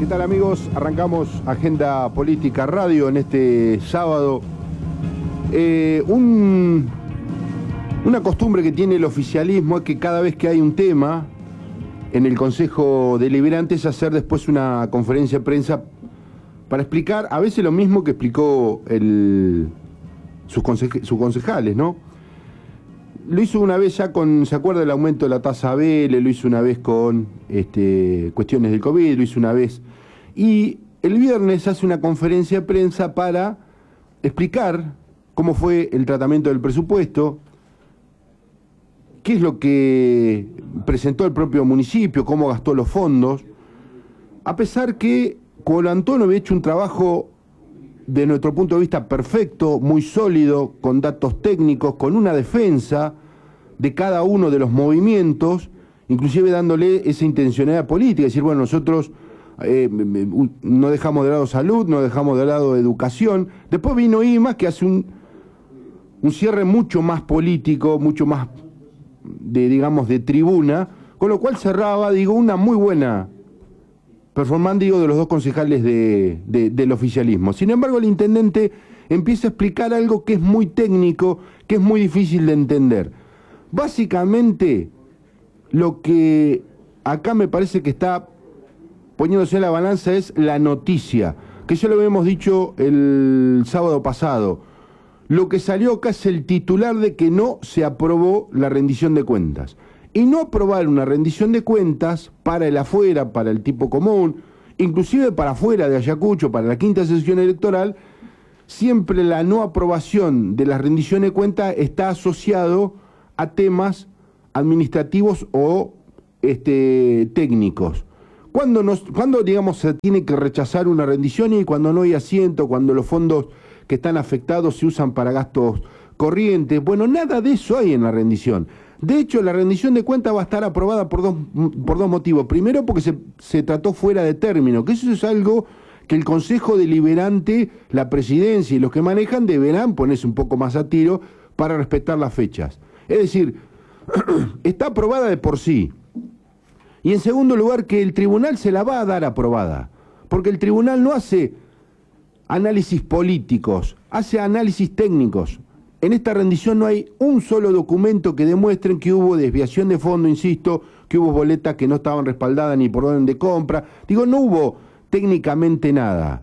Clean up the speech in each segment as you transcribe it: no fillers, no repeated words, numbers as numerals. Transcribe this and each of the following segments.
¿Qué tal, amigos? Arrancamos Agenda Política Radio en este sábado. Una costumbre que tiene el oficialismo es que cada vez que hay un tema en el Consejo Deliberante es hacer después una conferencia de prensa para explicar a veces lo mismo que explicó sus concejales, ¿no? Lo hizo una vez ya con, ¿se acuerda del aumento de la tasa ABL? Lo hizo una vez con cuestiones del COVID, lo hizo una vez. Y el viernes hace una conferencia de prensa para explicar cómo fue el tratamiento del presupuesto, qué es lo que presentó el propio municipio, cómo gastó los fondos, a pesar que Colantuono había hecho un trabajo de nuestro punto de vista perfecto, muy sólido, con datos técnicos, con una defensa de cada uno de los movimientos, inclusive dándole esa intencionalidad política, es decir, bueno, nosotros no dejamos de lado salud, no dejamos de lado educación. Después vino IMAS, que hace un cierre mucho más político, mucho más de tribuna, con lo cual cerraba, una muy buena performance, de los dos concejales del oficialismo. Sin embargo, el intendente empieza a explicar algo que es muy técnico, que es muy difícil de entender. Básicamente, lo que acá me parece que está poniéndose en la balanza es la noticia, que ya lo habíamos dicho el sábado pasado. Lo que salió acá es el titular de que no se aprobó la rendición de cuentas. Y no aprobar una rendición de cuentas para el afuera, para el tipo común, inclusive para afuera de Ayacucho, para la quinta sesión electoral, siempre la no aprobación de la rendición de cuentas está asociado a temas administrativos o técnicos. Cuando se tiene que rechazar una rendición y cuando no hay asiento, cuando los fondos que están afectados se usan para gastos corrientes. Bueno, nada de eso hay en la rendición. De hecho, la rendición de cuentas va a estar aprobada por dos motivos. Primero, porque se trató fuera de término, que eso es algo que el Consejo Deliberante, la Presidencia y los que manejan deberán ponerse un poco más a tiro para respetar las fechas. Es decir, está aprobada de por sí. Y en segundo lugar, que el tribunal se la va a dar aprobada, porque el tribunal no hace análisis políticos, hace análisis técnicos. En esta rendición no hay un solo documento que demuestren que hubo desviación de fondo, insisto, que hubo boletas que no estaban respaldadas ni por orden de compra. No hubo técnicamente nada.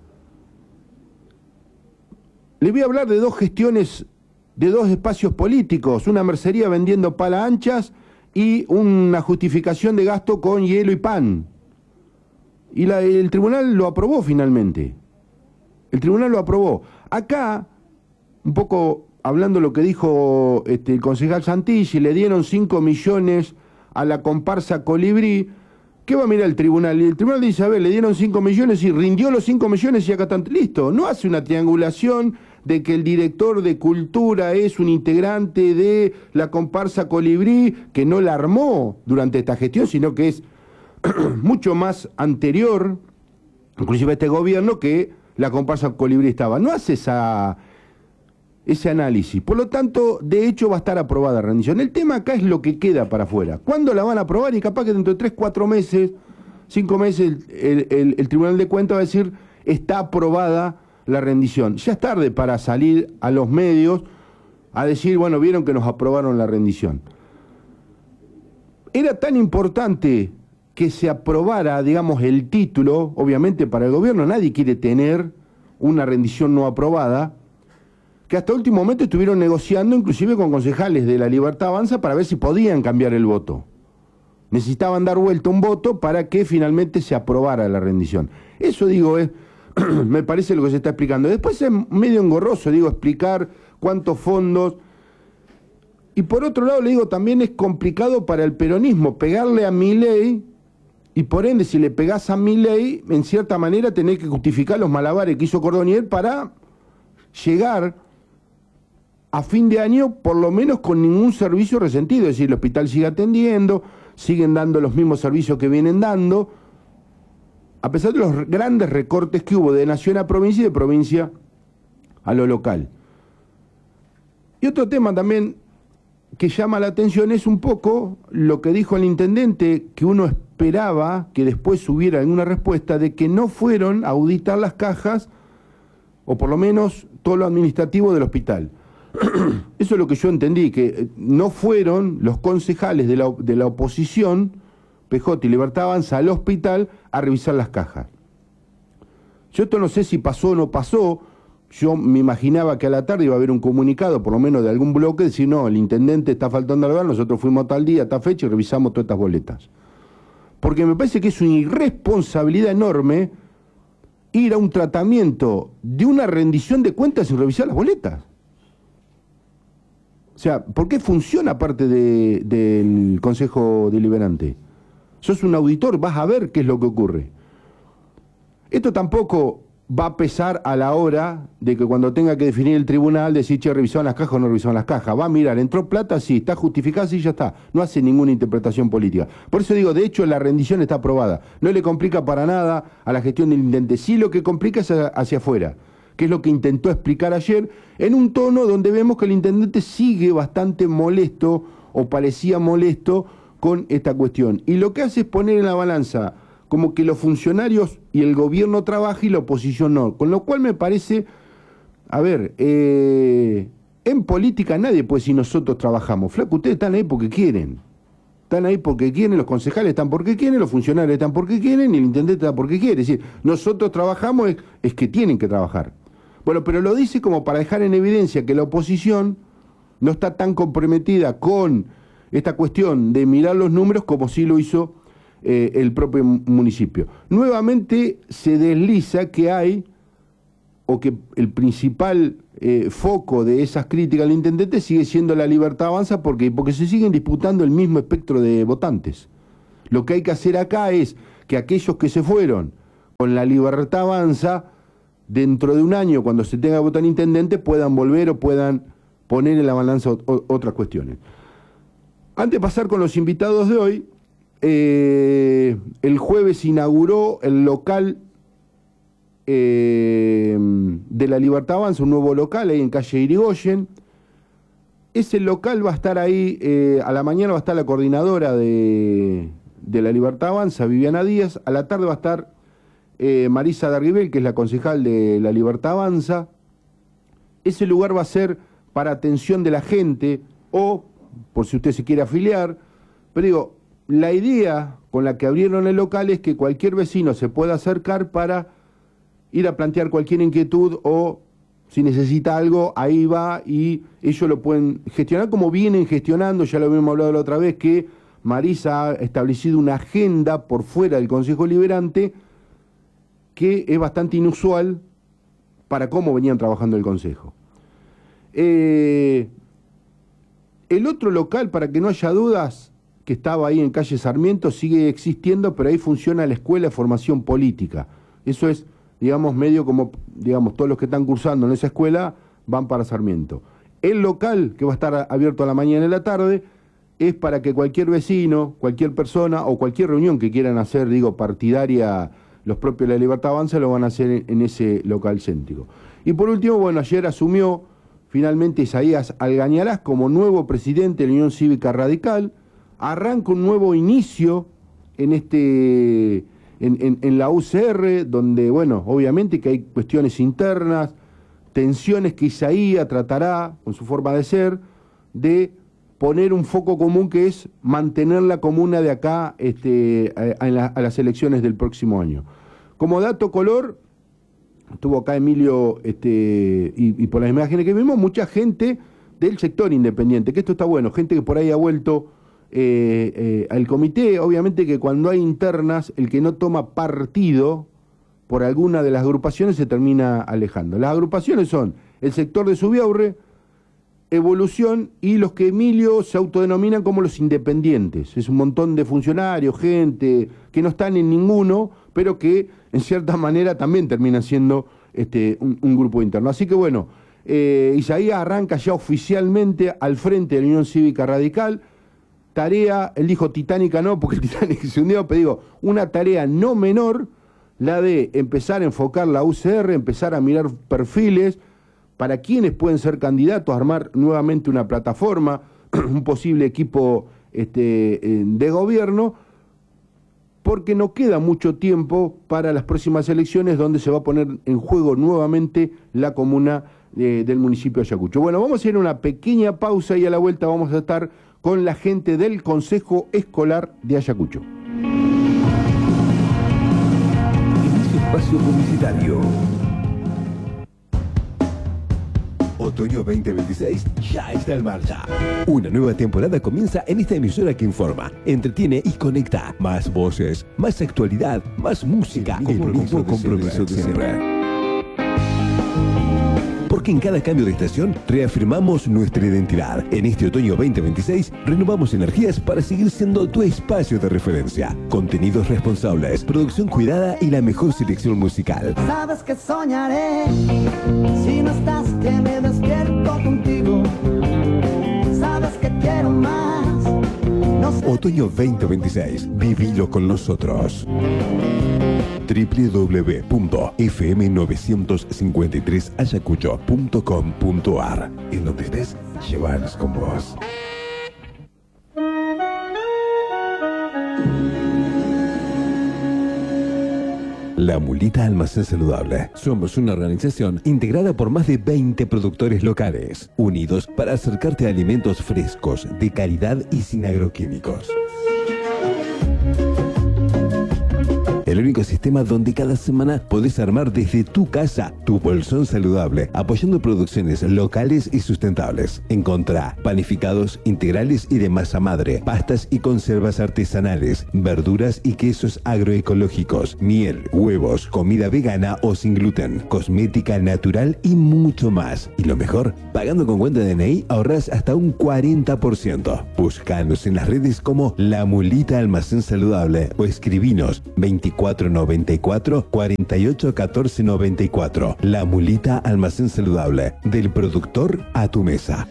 Le voy a hablar de dos gestiones, de dos espacios políticos, una mercería vendiendo pala anchas y una justificación de gasto con hielo y pan. Y el tribunal lo aprobó finalmente. El tribunal lo aprobó. Acá, un poco hablando de lo que dijo el concejal Santilli, le dieron 5 millones a la comparsa Colibrí. ¿Qué va a mirar el tribunal? Y el tribunal dice, a ver, le dieron 5 millones y rindió los 5 millones y acá están, listo. No hace una triangulación de que el director de cultura es un integrante de la comparsa Colibrí, que no la armó durante esta gestión, sino que es mucho más anterior, inclusive a este gobierno, que la comparsa Colibrí estaba. No hace ese análisis. Por lo tanto, de hecho, va a estar aprobada la rendición. El tema acá es lo que queda para afuera. ¿Cuándo la van a aprobar? Y capaz que dentro de 3, 4 meses, 5 meses, el Tribunal de Cuentas va a decir, está aprobada la rendición. Ya es tarde para salir a los medios a decir, bueno, vieron que nos aprobaron la rendición. Era tan importante que se aprobara, el título. Obviamente para el gobierno nadie quiere tener una rendición no aprobada, que hasta último momento estuvieron negociando inclusive con concejales de la Libertad Avanza para ver si podían cambiar el voto. Necesitaban dar vuelta un voto para que finalmente se aprobara la rendición. Eso me parece lo que se está explicando. Después es medio engorroso, explicar cuántos fondos. Y por otro lado también es complicado para el peronismo pegarle a Milei. Y por ende, si le pegás a Milei, en cierta manera tenés que justificar los malabares que hizo Cordonier para llegar a fin de año, por lo menos con ningún servicio resentido. Es decir, el hospital sigue atendiendo, siguen dando los mismos servicios que vienen dando, a pesar de los grandes recortes que hubo de nación a provincia y de provincia a lo local. Y otro tema también que llama la atención es un poco lo que dijo el intendente, que uno esperaba que después hubiera alguna respuesta de que no fueron a auditar las cajas, o por lo menos todo lo administrativo del hospital. Eso es lo que yo entendí, que no fueron los concejales de la oposición, PJ y Libertad Avanza, al hospital a revisar las cajas. Yo esto no sé si pasó o no pasó. Yo me imaginaba que a la tarde iba a haber un comunicado, por lo menos de algún bloque, decir, no, el intendente está faltando al lugar, nosotros fuimos tal día, tal fecha y revisamos todas estas boletas. Porque me parece que es una irresponsabilidad enorme ir a un tratamiento de una rendición de cuentas sin revisar las boletas. O sea, ¿por qué funciona parte del Consejo Deliberante? Sos un auditor, vas a ver qué es lo que ocurre. Esto tampoco va a pesar a la hora de que cuando tenga que definir el tribunal, decir, che, ¿revisaron las cajas o no revisaron las cajas? Va a mirar, ¿entró plata? Sí, ¿está justificada? Sí, ya está. No hace ninguna interpretación política. Por eso digo, de hecho, la rendición está aprobada. No le complica para nada a la gestión del intendente. Sí, lo que complica es hacia afuera, que es lo que intentó explicar ayer, en un tono donde vemos que el intendente sigue bastante molesto, o parecía molesto, con esta cuestión. Y lo que hace es poner en la balanza como que los funcionarios y el gobierno trabajan y la oposición no. Con lo cual me parece, a ver, en política nadie puede decir nosotros trabajamos. Flaco, ustedes están ahí porque quieren. Están ahí porque quieren, los concejales están porque quieren, los funcionarios están porque quieren y el intendente está porque quiere. Es decir, nosotros trabajamos es que tienen que trabajar. Bueno, pero lo dice como para dejar en evidencia que la oposición no está tan comprometida con esta cuestión de mirar los números como sí lo hizo el propio municipio. Nuevamente se desliza que hay, o que el principal foco de esas críticas al intendente sigue siendo la Libertad Avanza, porque se siguen disputando el mismo espectro de votantes. Lo que hay que hacer acá es que aquellos que se fueron con la Libertad Avanza, dentro de un año, cuando se tenga que votar intendente, puedan volver o puedan poner en la balanza otras cuestiones. Antes de pasar con los invitados de hoy, el jueves inauguró el local de la Libertad Avanza, un nuevo local ahí en calle Irigoyen. Ese local va a estar ahí, a la mañana va a estar la coordinadora de la Libertad Avanza, Viviana Díaz, a la tarde va a estar Marisa Darguibel, que es la concejal de la Libertad Avanza. Ese lugar va a ser para atención de la gente, o por si usted se quiere afiliar, pero digo, la idea con la que abrieron el local es que cualquier vecino se pueda acercar para ir a plantear cualquier inquietud, o si necesita algo, ahí va y ellos lo pueden gestionar como vienen gestionando. Ya lo habíamos hablado la otra vez, que Marisa ha establecido una agenda por fuera del Consejo Deliberante que es bastante inusual para cómo venían trabajando el Consejo. El otro local, para que no haya dudas, que estaba ahí en calle Sarmiento, sigue existiendo, pero ahí funciona la Escuela de Formación Política. Eso es, digamos, medio como, digamos, todos los que están cursando en esa escuela van para Sarmiento. El local, que va a estar abierto a la mañana y a la tarde, es para que cualquier vecino, cualquier persona o cualquier reunión que quieran hacer, digo, partidaria, los propios de la Libertad Avanza, lo van a hacer en ese local céntrico. Y por último, bueno, ayer asumió finalmente Isaías Algañarás como nuevo presidente de la Unión Cívica Radical. Arranca un nuevo inicio en la UCR, donde, bueno, obviamente que hay cuestiones internas, tensiones que Isaías tratará, con su forma de ser, de poner un foco común, que es mantener la comuna de acá a las elecciones del próximo año. Como dato color, estuvo acá Emilio, y por las imágenes que vimos, mucha gente del sector independiente, que esto está bueno, gente que por ahí ha vuelto al comité. Obviamente que cuando hay internas, el que no toma partido por alguna de las agrupaciones se termina alejando. Las agrupaciones son el sector de Subiaurre, Evolución y los que Emilio se autodenominan como los independientes. Es un montón de funcionarios, gente que no están en ninguno, pero que en cierta manera también terminan siendo un grupo interno. Así que bueno, Isaías arranca ya oficialmente al frente de la Unión Cívica Radical. Tarea, él dijo titánica no, porque el Titanic se hundió, pero digo, una tarea no menor, la de empezar a enfocar la UCR, empezar a mirar perfiles para quienes pueden ser candidatos, armar nuevamente una plataforma, un posible equipo de gobierno, porque no queda mucho tiempo para las próximas elecciones donde se va a poner en juego nuevamente la comuna del municipio de Ayacucho. Bueno, vamos a hacer una pequeña pausa y a la vuelta vamos a estar con la gente del Consejo Escolar de Ayacucho. Espacio publicitario. Otoño 2026 ya está en marcha. Una nueva temporada comienza en esta emisora que informa, entretiene y conecta. Más voces, más actualidad, más música. Compromiso de siempre. Porque en cada cambio de estación reafirmamos nuestra identidad. En este otoño 2026 renovamos energías para seguir siendo tu espacio de referencia. Contenidos responsables, producción cuidada y la mejor selección musical. Sabes que soñaré, si no estás que me despierto contigo. Sabes que quiero más. No sé. Otoño 2026, vivilo con nosotros. www.fm953ayacucho.com.ar. En donde estés, llévanos con vos. La Mulita Almacén Saludable. Somos una organización integrada por más de 20 productores locales, unidos para acercarte a alimentos frescos, de calidad y sin agroquímicos. El único sistema donde cada semana podés armar desde tu casa tu bolsón saludable, apoyando producciones locales y sustentables. Encontrá panificados integrales y de masa madre, pastas y conservas artesanales, verduras y quesos agroecológicos, miel, huevos, comida vegana o sin gluten, cosmética natural y mucho más. Y lo mejor, pagando con cuenta DNI ahorrás hasta un 40%. Buscanos en las redes como La Mulita Almacén Saludable o escribinos 2494 48 14 94. La Mulita Almacén Saludable, del productor a tu mesa.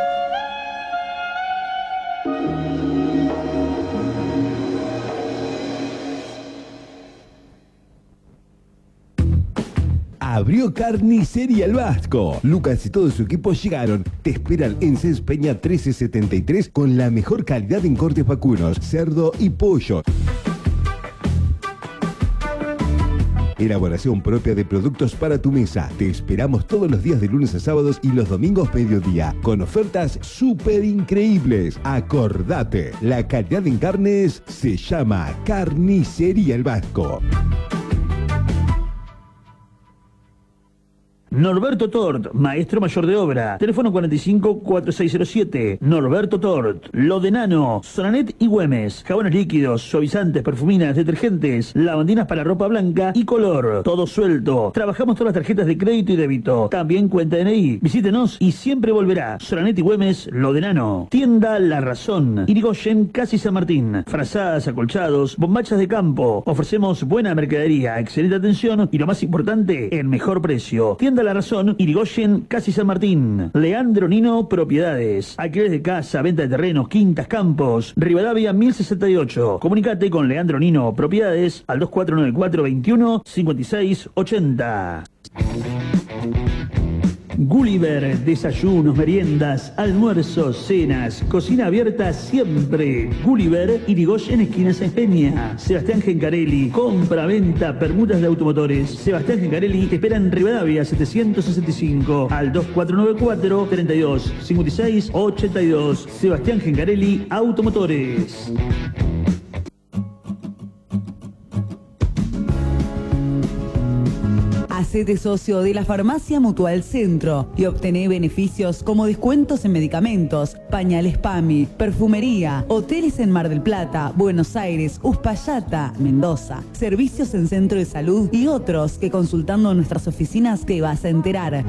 Abrió Carnicería El Vasco. Lucas y todo su equipo llegaron. Te esperan en Cés Peña 1373 con la mejor calidad en cortes vacunos, cerdo y pollo. Elaboración propia de productos para tu mesa. Te esperamos todos los días de lunes a sábados y los domingos mediodía, con ofertas súper increíbles. Acordate, la calidad en carnes se llama Carnicería El Vasco. Norberto Tort, maestro mayor de obra. Teléfono 45-4607. Norberto Tort. Lo de Nano, Sonanet y Güemes. Jabones líquidos, suavizantes, perfuminas, detergentes, lavandinas para ropa blanca y color. Todo suelto. Trabajamos todas las tarjetas de crédito y débito. También cuenta DNI. Visítenos y siempre volverá. Sonanet y Güemes, Lo de Nano. Tienda La Razón. Irigoyen, Casi San Martín. Frazadas, acolchados, bombachas de campo. Ofrecemos buena mercadería, excelente atención y lo más importante, el mejor precio. Tienda La Razón, Irigoyen, Casi San Martín. Leandro Nino, Propiedades. Alquileres de casa, venta de terrenos, quintas, campos. Rivadavia 1068. Comunicate con Leandro Nino, Propiedades al 2494 21 56 80. Gulliver, desayunos, meriendas, almuerzos, cenas, cocina abierta siempre. Gulliver, Irigoyen, esquina San Peña. Sebastián Gencarelli, compra-venta, permutas de automotores. Sebastián Gencarelli te espera en Rivadavia 765 al 2494 32 56 82. Sebastián Gencarelli, Automotores. Hacete socio de la Farmacia Mutual Centro y obtené beneficios como descuentos en medicamentos, pañales PAMI, perfumería, hoteles en Mar del Plata, Buenos Aires, Uspallata, Mendoza, servicios en centro de salud y otros que consultando nuestras oficinas te vas a enterar.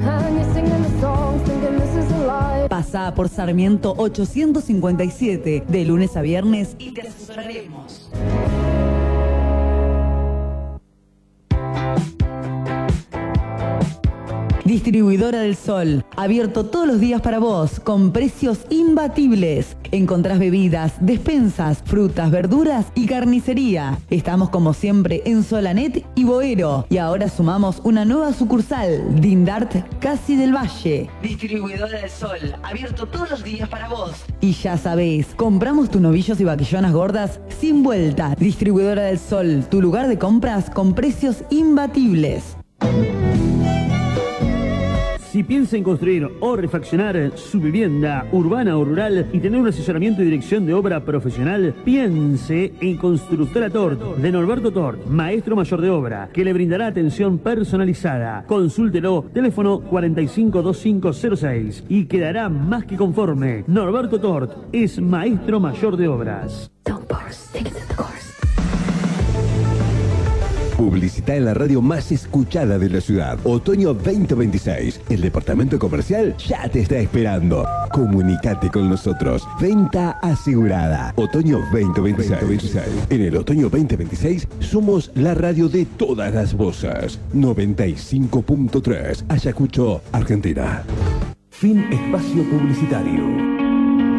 Pasá por Sarmiento 857 de lunes a viernes y te asesoraremos. Distribuidora del Sol, abierto todos los días para vos, con precios imbatibles. Encontrás bebidas, despensas, frutas, verduras y carnicería. Estamos como siempre en Solanet y Boero. Y ahora sumamos una nueva sucursal, Dindart, Casi del Valle. Distribuidora del Sol, abierto todos los días para vos. Y ya sabés, compramos tus novillos y vaquillonas gordas sin vuelta. Distribuidora del Sol, tu lugar de compras con precios imbatibles. Si piensa en construir o refaccionar su vivienda urbana o rural y tener un asesoramiento y dirección de obra profesional, piense en Constructora Tort de Norberto Tort, maestro mayor de obra, que le brindará atención personalizada. Consúltelo, teléfono 452506 y quedará más que conforme. Norberto Tort es maestro mayor de obras. Publicita en la radio más escuchada de la ciudad. Otoño 2026. El departamento comercial ya te está esperando. Comunicate con nosotros. Venta asegurada. Otoño 2026. En el otoño 2026 somos la radio de todas las voces. 95.3. Ayacucho, Argentina. Fin espacio publicitario.